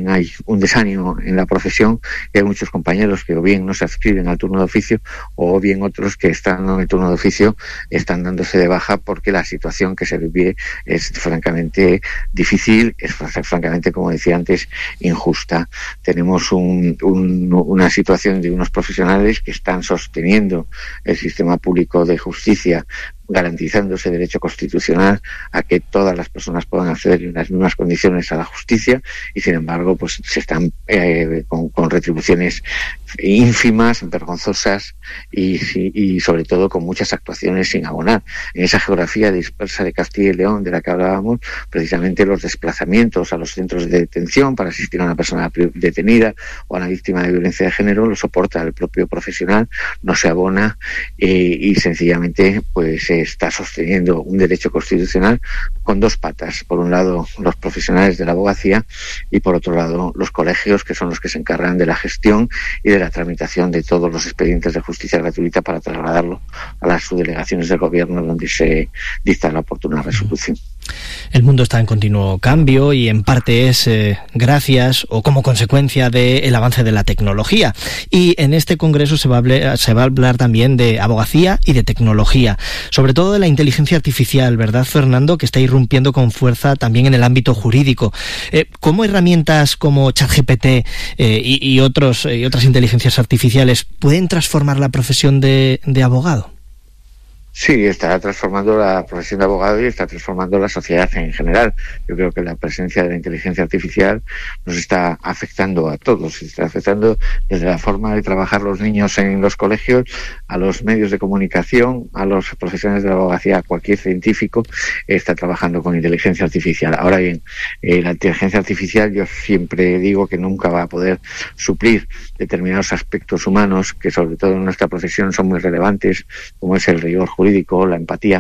también hay un desánimo en la profesión y hay muchos compañeros que o bien no se adscriben al turno de oficio o bien otros que están en el turno de oficio están dándose de baja porque la situación que se vive es francamente difícil, es francamente, como decía antes, injusta. Tenemos una situación de unos profesionales que están sosteniendo el sistema público de justicia, garantizando ese derecho constitucional a que todas las personas puedan acceder en las mismas condiciones a la justicia, y sin embargo pues se están con retribuciones ínfimas, vergonzosas y sobre todo con muchas actuaciones sin abonar. En esa geografía dispersa de Castilla y León de la que hablábamos, precisamente los desplazamientos a los centros de detención para asistir a una persona detenida o a una víctima de violencia de género lo soporta el propio profesional, no se abona y sencillamente pues está sosteniendo un derecho constitucional con dos patas. Por un lado, los profesionales de la abogacía y por otro lado, los colegios, que son los que se encargan de la gestión y de la tramitación de todos los expedientes de justicia gratuita para trasladarlo a las subdelegaciones del gobierno donde se dicta la oportuna resolución. El mundo está en continuo cambio y en parte es gracias o como consecuencia del avance de la tecnología. Y en este congreso se va a hablar también de abogacía y de tecnología, sobre todo de la inteligencia artificial, ¿verdad, Fernando?, que está irrumpiendo con fuerza también en el ámbito jurídico. ¿Cómo herramientas como ChatGPT y otras inteligencias artificiales pueden transformar la profesión de abogado? Sí, está transformando la profesión de abogado y está transformando la sociedad en general. Yo creo que la presencia de la inteligencia artificial nos está afectando a todos. Está afectando desde la forma de trabajar los niños en los colegios, a los medios de comunicación, a los profesionales de la abogacía, a cualquier científico está trabajando con inteligencia artificial. Ahora bien, la inteligencia artificial, yo siempre digo que nunca va a poder suplir determinados aspectos humanos que sobre todo en nuestra profesión son muy relevantes, como es el rigor jurídico, la empatía,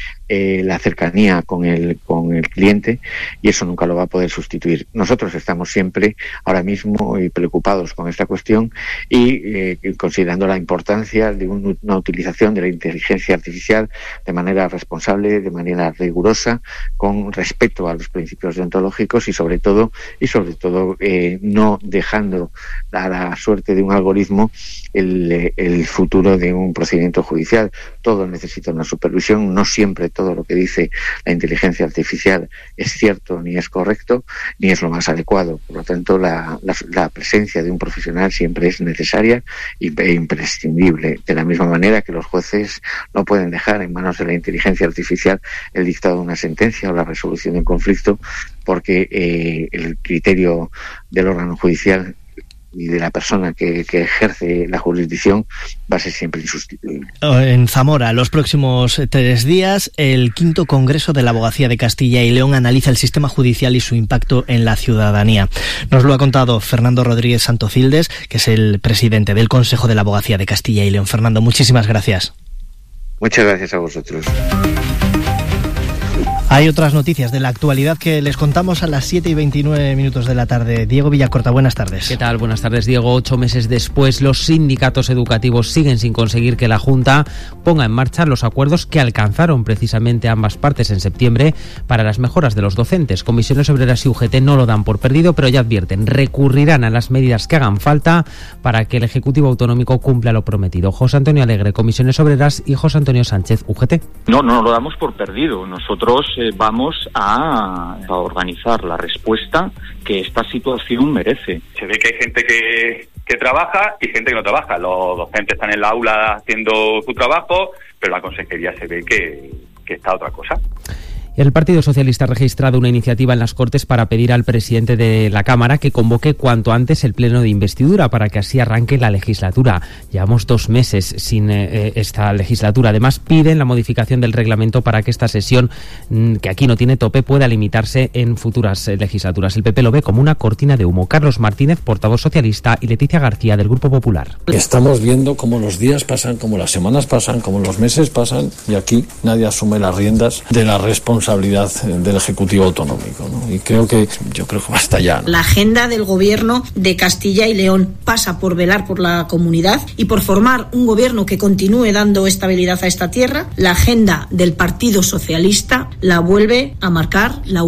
la cercanía con el cliente, y eso nunca lo va a poder sustituir. Nosotros estamos siempre ahora mismo preocupados con esta cuestión y considerando la importancia de una utilización de la inteligencia artificial de manera responsable, de manera rigurosa, con respeto a los principios deontológicos y sobre todo no dejando a la suerte de un algoritmo el futuro de un procedimiento judicial. Todo necesita una supervisión, no siempre todo lo que dice la inteligencia artificial es cierto, ni es correcto, ni es lo más adecuado. Por lo tanto, la presencia de un profesional siempre es necesaria e imprescindible. De la misma manera que los jueces no pueden dejar en manos de la inteligencia artificial el dictado de una sentencia o la resolución de un conflicto, porque el criterio del órgano judicial y de la persona que ejerce la jurisdicción va a ser siempre insustituible. En Zamora, los próximos 3 días, el 5º Congreso de la Abogacía de Castilla y León analiza el sistema judicial y su impacto en la ciudadanía. Nos lo ha contado Fernando Rodríguez Santocildes, que es el presidente del Consejo de la Abogacía de Castilla y León. Fernando, muchísimas gracias. Muchas gracias a vosotros. Hay otras noticias de la actualidad que les contamos a las 7:29 de la tarde. Diego Villacorta, buenas tardes. ¿Qué tal? Buenas tardes, Diego. 8 meses después, los sindicatos educativos siguen sin conseguir que la Junta ponga en marcha los acuerdos que alcanzaron precisamente ambas partes en septiembre para las mejoras de los docentes. Comisiones Obreras y UGT no lo dan por perdido, pero ya advierten, recurrirán a las medidas que hagan falta para que el Ejecutivo Autonómico cumpla lo prometido. José Antonio Alegre, Comisiones Obreras, y José Antonio Sánchez, UGT. No lo damos por perdido. Nosotros vamos a organizar la respuesta que esta situación merece. Se ve que hay gente que trabaja y gente que no trabaja. Los docentes están en la aula haciendo su trabajo, pero la consejería se ve que está otra cosa. El Partido Socialista ha registrado una iniciativa en las Cortes para pedir al presidente de la Cámara que convoque cuanto antes el pleno de investidura para que así arranque la legislatura. Llevamos 2 meses sin esta legislatura. Además, piden la modificación del reglamento para que esta sesión, que aquí no tiene tope, pueda limitarse en futuras legislaturas. El PP lo ve como una cortina de humo. Carlos Martínez, portavoz socialista, y Leticia García, del Grupo Popular. Estamos viendo cómo los días pasan, cómo las semanas pasan, cómo los meses pasan, y aquí nadie asume las riendas de la responsabilidad del Ejecutivo Autonómico, ¿no? Y yo creo que basta ya, ¿no? La agenda del Gobierno de Castilla y León pasa por velar por la comunidad y por formar un gobierno que continúe dando estabilidad a esta tierra. La agenda del Partido Socialista la vuelve a marcar la UCO.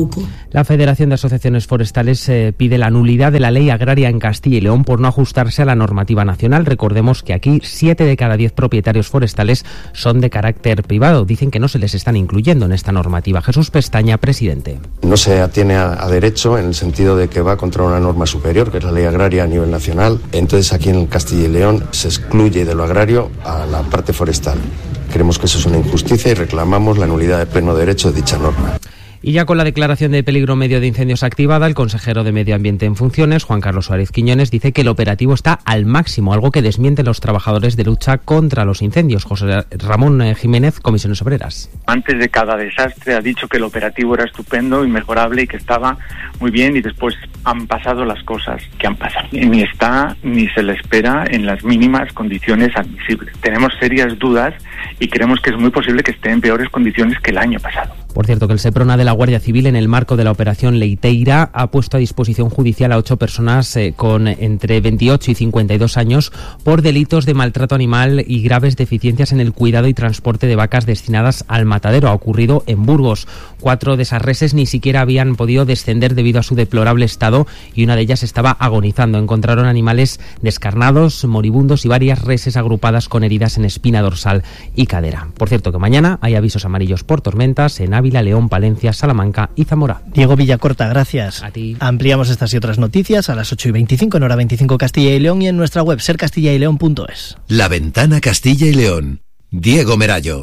La Federación de Asociaciones Forestales pide la nulidad de la ley agraria en Castilla y León por no ajustarse a la normativa nacional. Recordemos que aquí 7 de cada 10 propietarios forestales son de carácter privado. Dicen que no se les están incluyendo en esta normativa. Jesús Pestaña, presidente. No se atiene a derecho en el sentido de que va contra una norma superior, que es la ley agraria a nivel nacional. Entonces aquí en Castilla y León se excluye de lo agrario a la parte forestal. Creemos que eso es una injusticia y reclamamos la nulidad de pleno derecho de dicha norma. Y ya con la declaración de peligro medio de incendios activada, el consejero de Medio Ambiente en funciones, Juan Carlos Suárez Quiñones, dice que el operativo está al máximo, algo que desmienten los trabajadores de lucha contra los incendios. José Ramón Jiménez, Comisiones Obreras. Antes de cada desastre ha dicho que el operativo era estupendo, inmejorable y que estaba muy bien, y después han pasado las cosas que han pasado. Ni está ni se le espera en las mínimas condiciones admisibles. Tenemos serias dudas y creemos que es muy posible que esté en peores condiciones que el año pasado. Por cierto, que el Seprona de la Guardia Civil, en el marco de la operación Leiteira, ha puesto a disposición judicial a 8 personas con entre 28 y 52 años por delitos de maltrato animal y graves deficiencias en el cuidado y transporte de vacas destinadas al matadero. Ha ocurrido en Burgos. 4 de esas reses ni siquiera habían podido descender debido a su deplorable estado y una de ellas estaba agonizando. Encontraron animales descarnados, moribundos y varias reses agrupadas con heridas en espina dorsal y cadera. Por cierto, que mañana hay avisos amarillos por tormentas en Ávila, León, Palencia, Salamanca y Zamora. Diego Villacorta, gracias. A ti. Ampliamos estas y otras noticias a las 8:25 en Hora 25 Castilla y León y en nuestra web sercastillaYleón.es. La Ventana Castilla y León. Diego Merallo.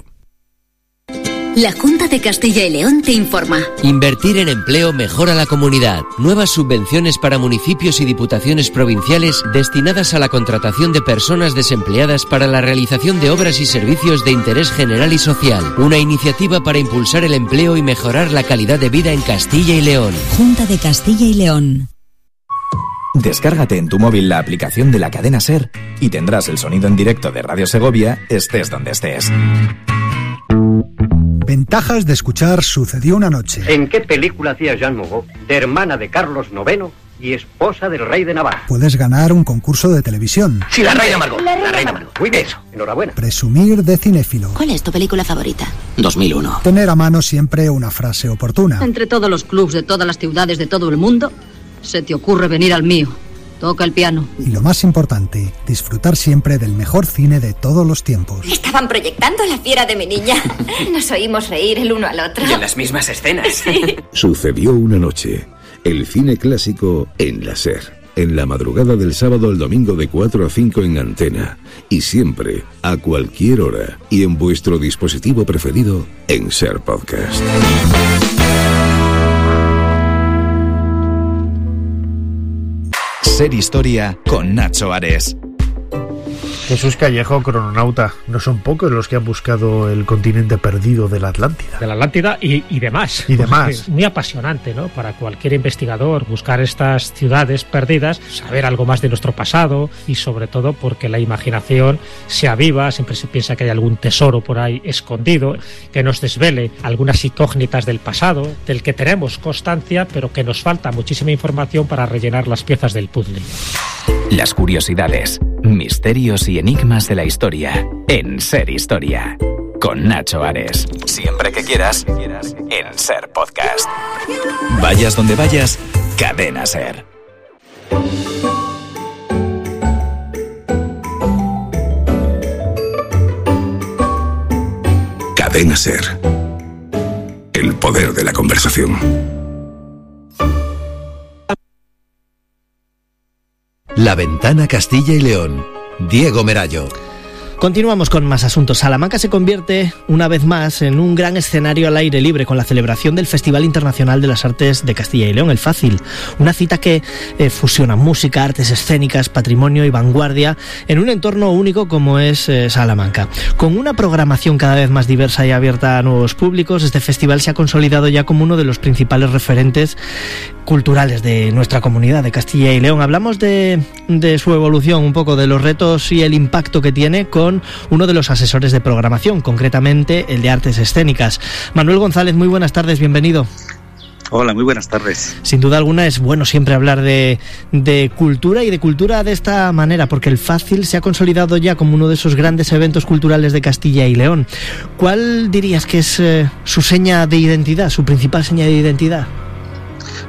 La Junta de Castilla y León te informa. Invertir en empleo mejora la comunidad. Nuevas subvenciones para municipios y diputaciones provinciales destinadas a la contratación de personas desempleadas para la realización de obras y servicios de interés general y social. Una iniciativa para impulsar el empleo y mejorar la calidad de vida en Castilla y León. Junta de Castilla y León. Descárgate en tu móvil la aplicación de la cadena SER y tendrás el sonido en directo de Radio Segovia, estés donde estés. Ventajas de escuchar Sucedió una noche. ¿En qué película hacía Jean Moreau, de hermana de Carlos IX y esposa del rey de Navarra? Puedes ganar un concurso de televisión. Sí, la reina Margot. La reina Margot. Muy bien, eso. Enhorabuena. Presumir de cinéfilo. ¿Cuál es tu película favorita? 2001. Tener a mano siempre una frase oportuna. Entre todos los clubs de todas las ciudades de todo el mundo, se te ocurre venir al mío. Toca el piano. Y lo más importante, disfrutar siempre del mejor cine de todos los tiempos. Estaban proyectando La fiera de mi niña. Nos oímos reír el uno al otro. Y en las mismas escenas. Sí. Sucedió una noche. El cine clásico en la SER. En la madrugada del sábado al domingo de 4 a 5 en Antena. Y siempre, a cualquier hora. Y en vuestro dispositivo preferido, en SER Podcast. Ser Historia con Nacho Ares. Jesús Callejo, crononauta. No son pocos los que han buscado el continente perdido de la Atlántida. De la Atlántida y demás. Y demás. Es muy apasionante, ¿no? Para cualquier investigador buscar estas ciudades perdidas, saber algo más de nuestro pasado y sobre todo porque la imaginación se aviva, siempre se piensa que hay algún tesoro por ahí escondido, que nos desvele algunas incógnitas del pasado, del que tenemos constancia, pero que nos falta muchísima información para rellenar las piezas del puzzle. Las curiosidades, misterios y enigmas de la historia en Ser Historia con Nacho Ares. Siempre que quieras en Ser Podcast. Vayas donde vayas, Cadena Ser. Cadena Ser. El poder de la conversación. La Ventana Castilla y León. Diego Merallo. Continuamos con más asuntos. Salamanca se convierte una vez más en un gran escenario al aire libre con la celebración del Festival Internacional de las Artes de Castilla y León, el FACIL. Una cita que fusiona música, artes escénicas, patrimonio y vanguardia en un entorno único como es Salamanca. Con una programación cada vez más diversa y abierta a nuevos públicos, este festival se ha consolidado ya como uno de los principales referentes culturales de nuestra comunidad de Castilla y León. Hablamos de su evolución, un poco de los retos y el impacto que tiene con uno de los asesores de programación, concretamente el de artes escénicas. Manuel González, muy buenas tardes, bienvenido. Hola, muy buenas tardes. Sin duda alguna es bueno siempre hablar de cultura y de cultura de esta manera, porque el FACIL se ha consolidado ya como uno de esos grandes eventos culturales de Castilla y León. ¿Cuál dirías que es su seña de identidad, su principal seña de identidad?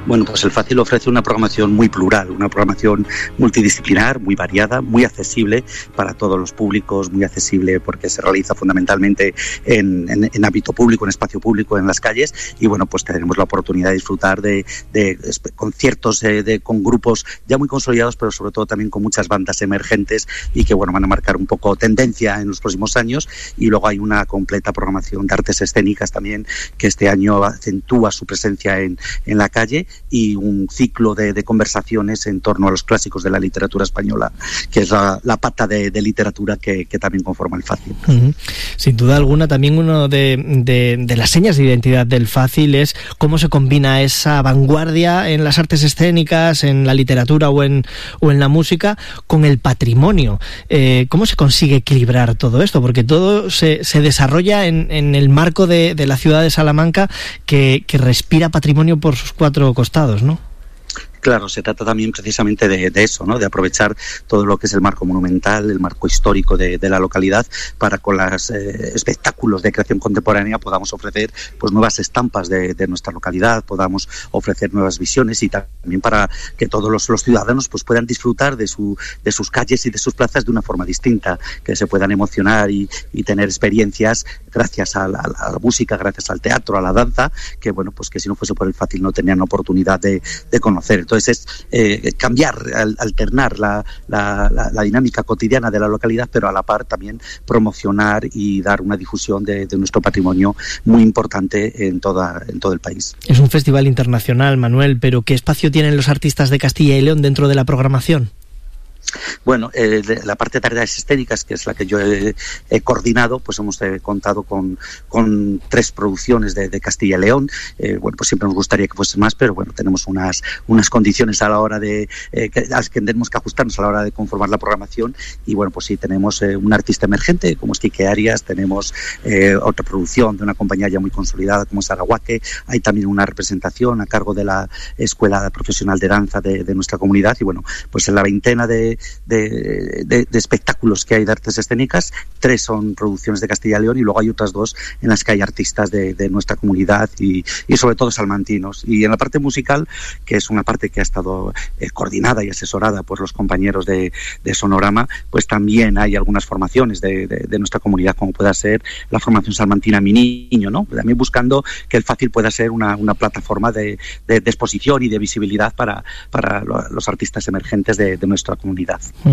Bueno, pues el Fácil ofrece una programación muy plural, una programación multidisciplinar, muy variada, muy accesible para todos los públicos, muy accesible porque se realiza fundamentalmente en ámbito público, en espacio público, en las calles, y bueno, pues tenemos la oportunidad de disfrutar de conciertos con grupos ya muy consolidados, pero sobre todo también con muchas bandas emergentes y que bueno, van a marcar un poco tendencia en los próximos años. Y luego hay una completa programación de artes escénicas también, que este año acentúa su presencia en la calle, y un ciclo de conversaciones en torno a los clásicos de la literatura española, que es la pata de literatura que también conforma el Fácil. Sin duda alguna, también uno de las señas de identidad del Fácil es cómo se combina esa vanguardia en las artes escénicas, en la literatura o en la música, con el patrimonio. ¿Cómo se consigue equilibrar todo esto? Porque todo se desarrolla en el marco de la ciudad de Salamanca, que respira patrimonio por sus cuatro costados, ¿no? Claro, se trata también precisamente de eso, ¿no? De aprovechar todo lo que es el marco monumental, el marco histórico de la localidad, para con los espectáculos de creación contemporánea podamos ofrecer pues nuevas estampas de nuestra localidad, podamos ofrecer nuevas visiones, y también para que todos los ciudadanos pues puedan disfrutar de sus calles y de sus plazas de una forma distinta, que se puedan emocionar y tener experiencias gracias a la música, gracias al teatro, a la danza, que bueno, pues que si no fuese por el Fácil no tenían oportunidad de conocer. Entonces es cambiar, alternar la dinámica cotidiana de la localidad, pero a la par también promocionar y dar una difusión de nuestro patrimonio muy importante en todo el país. Es un festival internacional, Manuel, pero ¿qué espacio tienen los artistas de Castilla y León dentro de la programación? Bueno, la parte de tareas escénicas, que es la que yo he coordinado, pues hemos contado con 3 producciones de Castilla y León. Bueno, pues siempre nos gustaría que fuese más, pero bueno, tenemos unas condiciones a la hora a las que tendremos que ajustarnos a la hora de conformar la programación. Y bueno, pues sí, tenemos un artista emergente como es Quique Arias, tenemos otra producción de una compañía ya muy consolidada como es Arahuaque. Hay también una representación a cargo de la Escuela Profesional de Danza de nuestra comunidad, y bueno, pues en la veintena de espectáculos que hay de artes escénicas, 3 son producciones de Castilla y León, y luego hay otras 2 en las que hay artistas de nuestra comunidad y sobre todo salmantinos. Y en la parte musical, que es una parte que ha estado coordinada y asesorada por los compañeros de Sonorama, pues también hay algunas formaciones de nuestra comunidad, como pueda ser la formación salmantina Mi Niño, ¿no? También buscando que el Fácil pueda ser una plataforma de exposición y de visibilidad para los artistas emergentes de nuestra comunidad.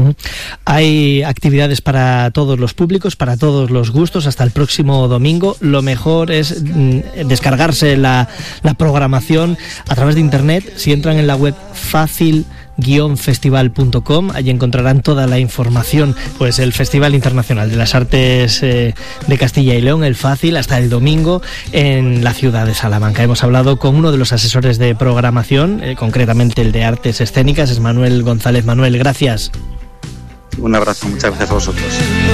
Hay actividades para todos los públicos, para todos los gustos, hasta el próximo domingo. Lo mejor es descargarse la programación a través de internet. Si entran en la web fácil-festival.com, allí encontrarán toda la información. Pues el Festival Internacional de las Artes de Castilla y León, el Fácil, hasta el domingo en la ciudad de Salamanca. Hemos hablado con uno de los asesores de programación, concretamente el de artes escénicas, es Manuel González. Manuel, gracias. Un abrazo, muchas gracias a vosotros.